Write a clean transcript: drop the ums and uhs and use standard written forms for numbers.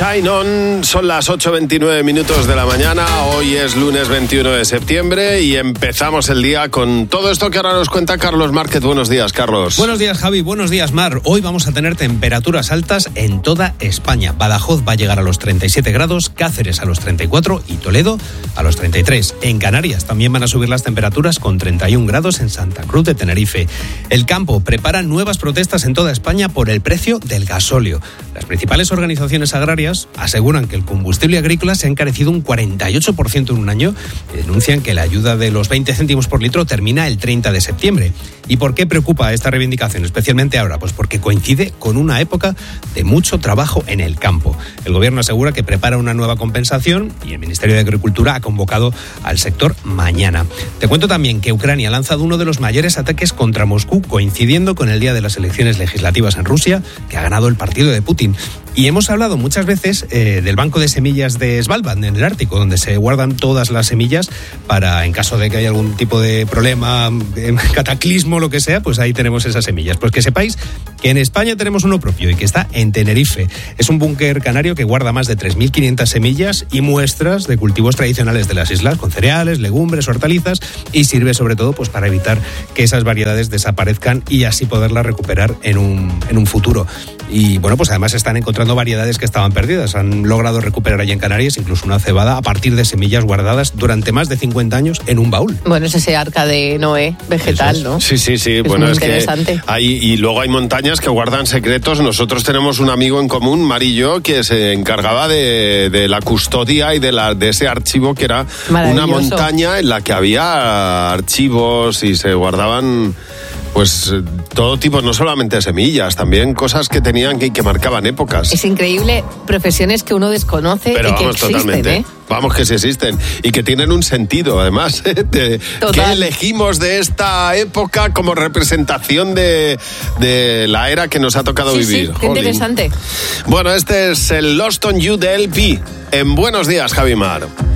Shine On, son las 8:29 minutos de la mañana, hoy es lunes 21 de septiembre y empezamos el día con todo esto que ahora nos cuenta Carlos Márquez. Buenos días, Carlos. Buenos días, Javi, buenos días, Mar. Hoy vamos a tener temperaturas altas en toda España. Badajoz va a llegar a los 37 grados, Cáceres a los 34 y Toledo a los 33. En Canarias también van a subir las temperaturas con 31 grados en Santa Cruz de Tenerife. El campo prepara nuevas protestas en toda España por el precio del gasóleo. Las principales organizaciones agrarias aseguran que el combustible agrícola se ha encarecido un 48% en un año y denuncian que la ayuda de los 20 céntimos por litro termina el 30 de septiembre. ¿Y por qué preocupa esta reivindicación, especialmente ahora? Pues porque coincide con una época de mucho trabajo en el campo. El gobierno asegura que prepara una nueva compensación y el Ministerio de Agricultura ha convocado al sector mañana. Te cuento también que Ucrania ha lanzado uno de los mayores ataques contra Moscú, coincidiendo con el día de las elecciones legislativas en Rusia, que ha ganado el partido de Putin. Y hemos hablado muchas veces del banco de semillas de Svalbard, en el Ártico, donde se guardan todas las semillas para, en caso de que haya algún tipo de problema, cataclismo, lo que sea, pues ahí tenemos esas semillas. Pues que sepáis que en España tenemos uno propio y que está en Tenerife. Es un búnker canario que guarda más de 3.500 semillas y muestras de cultivos tradicionales de las islas, con cereales, legumbres, hortalizas, y sirve sobre todo pues para evitar que esas variedades desaparezcan y así poderlas recuperar en un futuro. Y bueno, pues además están encontrando variedades que estaban perdidas. Han logrado recuperar allí en Canarias incluso una cebada a partir de semillas guardadas durante más de 50 años en un baúl. Bueno, es ese arca de Noé vegetal, ¿no? Sí. Es bueno, muy es interesante. Que y luego hay montañas que guardan secretos. Nosotros tenemos un amigo en común, Mar y yo, que se encargaba de la custodia y de ese archivo que era una montaña en la que había archivos y se guardaban pues todo tipo, no solamente semillas, también cosas que tenían que marcaban épocas. Es increíble, profesiones que uno desconoce. Pero y que vamos, existen, totalmente. ¿eh? Vamos, que sí existen y que tienen un sentido, además, que elegimos de esta época como representación de la era que nos ha tocado vivir. Sí, qué interesante. Bueno, este es el Lost on You de LP. En Buenos Días, Javi Mar.